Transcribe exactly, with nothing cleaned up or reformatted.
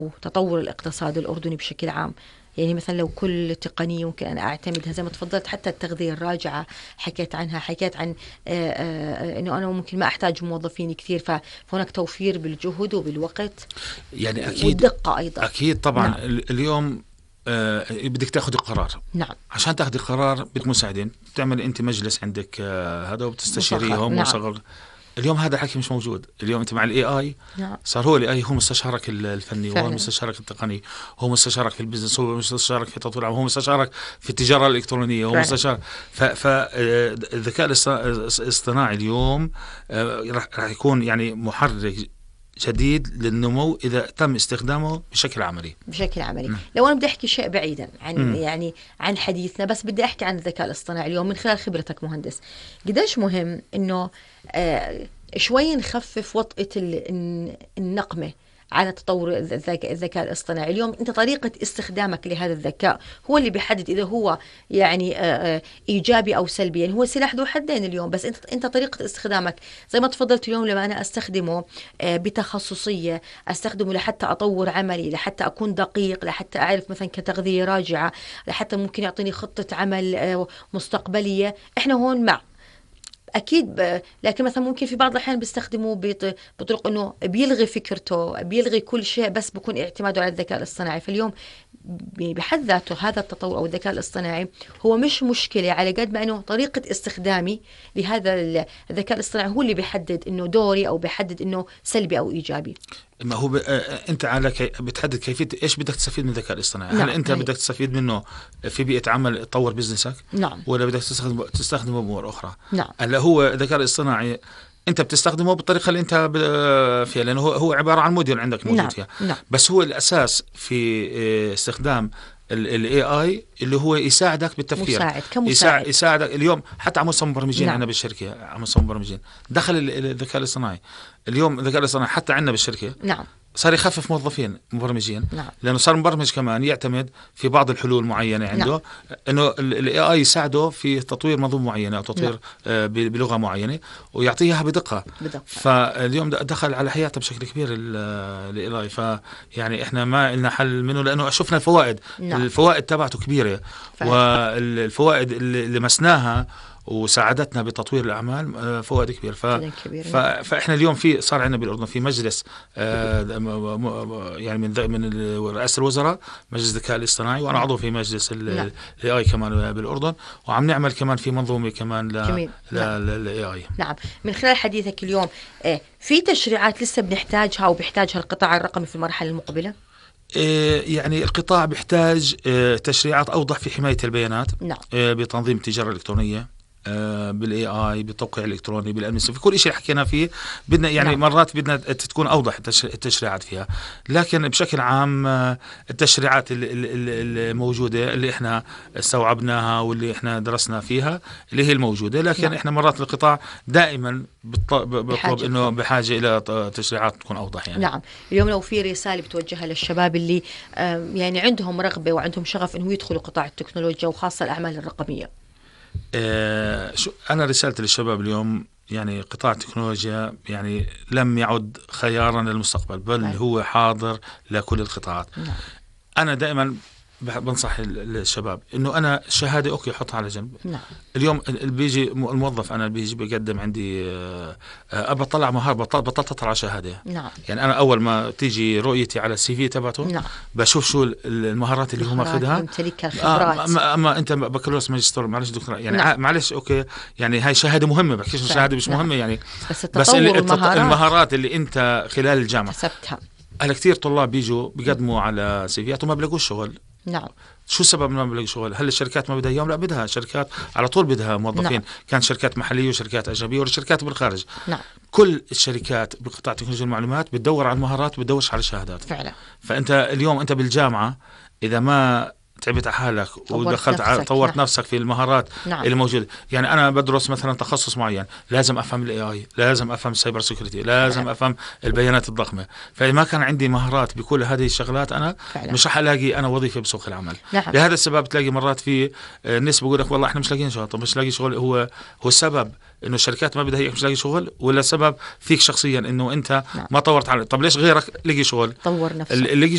وتطور الاقتصاد الأردني بشكل عام. يعني مثلا لو كل تقنية ممكن أنا أعتمدها زي ما تفضلت، حتى التغذية الراجعة حكيت عنها، حكيت عن آآ آآ إنه أنا ممكن ما أحتاج موظفين كثير، فهناك توفير بالجهد وبالوقت يعني أكيد والدقة أيضا. أكيد طبعا. نعم. اليوم آه بدك تاخذ قرار. نعم. عشان تاخذ قرار بدك مساعدين، بتعمل أنت مجلس عندك آه هذا وبتستشيريهم. نعم. وصغر. اليوم هذا الحكي مش موجود. اليوم انت مع الاي اي نعم. صار هو الاي هو مستشارك الفني، فعلا. وهو مستشارك التقني، هو مستشارك في البزنس، هو مستشارك في تطوير العمل، هو مستشارك في التجاره الالكترونيه، هو مستشار. فالذكاء الاصطناعي اليوم راح يكون يعني محرك جديد للنمو إذا تم استخدامه بشكل عملي. بشكل عملي. م. لو أنا بدي أحكي شيء بعيدا عن م. يعني عن حديثنا، بس بدي أحكي عن الذكاء الاصطناعي اليوم من خلال خبرتك مهندس، قديش مهم إنه آه شوي نخفف وطئة النقمة على تطور الذكاء الاصطناعي. اليوم أنت طريقة استخدامك لهذا الذكاء هو اللي بيحدد إذا هو يعني إيجابي أو سلبي. يعني هو سلاح ذو حدين اليوم، بس أنت أنت طريقة استخدامك زي ما تفضلت اليوم. لما أنا أستخدمه بتخصصية، أستخدمه لحتى أطور عملي، لحتى أكون دقيق، لحتى أعرف مثلا كتغذية راجعة، لحتى ممكن يعطيني خطة عمل مستقبلية، إحنا هون مع أكيد ب... لكن مثلا ممكن في بعض الأحيان بيستخدموا بط... بطرق إنه بيلغي فكرته، بيلغي كل شيء، بس بكون اعتماده على الذكاء الاصطناعي. فاليوم بحد ذاته هذا التطور أو الذكاء الاصطناعي هو مش مشكلة، على قد ما إنه طريقة استخدامي لهذا الذكاء الاصطناعي هو اللي بيحدد إنه دوري أو بيحدد إنه سلبي أو إيجابي. ما هو ب... أنت على كي... بتحدد كيفية إيش بدك تستفيد من الذكاء الاصطناعي. نعم. هل أنت بدك تستفيد منه في بيئة عمل تطور بزنسك؟ نعم. ولا بدك تستخدم تستخدمه بأمور أخرى؟ نعم. هلا هو الذكاء الاصطناعي أنت بتستخدمه بالطريقة اللي أنت فيها، لأنه هو هو عبارة عن موديل عندك موجود. نعم. فيها. نعم. بس هو الأساس في استخدام الاي اي اللي هو يساعدك بالتفكير، مساعد كمساعد، يساعدك. اليوم حتى على مستوى المبرمجين. نعم. عندنا بالشركه على مستوى المبرمجين دخل الذكاء الاصطناعي. اليوم الذكاء الاصطناعي حتى عندنا بالشركه نعم. صار يخفف موظفين مبرمجين. نعم. لانه صار مبرمج كمان يعتمد في بعض الحلول معينه عنده. نعم. انه الاي اي يساعده في تطوير منظومه معينه او تطوير. نعم. آه بلغه معينه ويعطيها بدقه. بدقه. فاليوم دخل على حياته بشكل كبير الاي اي. فيعني احنا ما لنا حل منه، لانه شفنا الفوائد. نعم. الفوائد تبعته كبيره. فهي. والفوائد اللي لمسناها وساعدتنا بتطوير الأعمال فوائد كبير. ف... ف... فإحنا اليوم في صار عندنا بالأردن في مجلس آه يعني من من رئاسة الوزراء مجلس الذكاء الاصطناعي، وأنا عضو في مجلس ال إيه آي كمان بالأردن، وعم نعمل كمان في منظومة كمان ل ل إيه آي. نعم. من خلال حديثك اليوم آه في تشريعات لسه بنحتاجها وبيحتاجها القطاع الرقمي في المرحلة المقبلة؟ يعني القطاع بيحتاج تشريعات أوضح في حماية البيانات. نعم. بتنظيم التجارة الإلكترونية، بالاي اي، بالتوقيع الالكتروني، بالامن، في كل شيء حكينا فيه بدنا يعني. نعم. مرات بدنا تكون اوضح التشريعات فيها، لكن بشكل عام التشريعات الموجوده اللي احنا استوعبناها واللي احنا درسنا فيها اللي هي الموجوده، لكن نعم. احنا مرات القطاع دائما بيطلب انه بحاجه الى تشريعات تكون اوضح يعني. نعم. اليوم لو في رساله بتوجهها للشباب اللي يعني عندهم رغبه وعندهم شغف انه يدخلوا قطاع التكنولوجيا وخاصه الاعمال الرقميه، آه شو أنا رسالتي للشباب اليوم يعني قطاع التكنولوجيا يعني لم يعد خيارا للمستقبل، بل أي. هو حاضر لكل القطاعات. نعم. أنا دائما بنصح الشباب إنه أنا شهادة أوكي حطها على جنب. نعم. اليوم بيجي الموظف أنا بيجي بيقدم عندي أبى أطلع مهارة، بطلت بطلت أطلع شهادة. نعم. يعني أنا أول ما تيجي رؤيتي على السي في تبعته. نعم. بشوف شو المهارات اللي هو ماخذها. آه أما, أما أنت بكالوريوس ماجستير معلش دكتور يعني. نعم. معلش أوكي يعني هاي شهادة مهمة، بحكيش شهادة مش نعم. مهمة يعني. بس, بس اللي المهارات. المهارات اللي أنت خلال الجامعة كسبتها. هلا كتير طلاب بيجوا بيقدموا على سيفيات وما بيلاقوش شغل. نعم. شو سبب ما بلاقي شغل؟ هل الشركات ما بدها اياهم؟ لا بدها، شركات على طول بدها موظفين. نعم. كان شركات محليه وشركات اجنبيه وشركات بالخارج. نعم. كل الشركات بقطاع تكنولوجيا المعلومات بتدور على المهارات، بتدورش على الشهادات. فعلا. فانت اليوم انت بالجامعه اذا ما تعبت على حالك ودخلت على طورت نعم. نفسك في المهارات. نعم. اللي موجوده. يعني انا بدرس مثلا تخصص معين، لازم افهم الاي اي، لازم افهم السايبر سيكوريتي، لازم نعم. افهم البيانات الضخمه. فاذا ما كان عندي مهارات بكل هذه الشغلات انا فعلا. مش رح الاقي انا وظيفه بسوق العمل. نعم. لهذا السبب تلاقي مرات في ناس بيقول لك والله احنا مش لاقيين شغل. طب مش لاقي شغل، هو هو السبب انه الشركات ما بدها هيك مش لاقي شغل، ولا سبب فيك شخصيا انه انت نعم. ما طورت على. طب ليش غيرك لقي شغل؟ طور نفسه. اللي